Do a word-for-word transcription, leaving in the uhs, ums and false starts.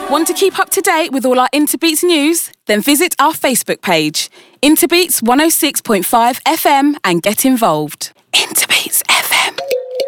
Want to keep up to date with all our Interbeats news? Then visit our Facebook page, Interbeats one oh six point five F M, and get involved. Interbeats.